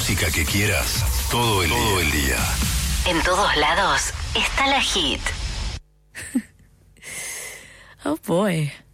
música que quieras, todo el día. En todos lados está la hit. Oh boy.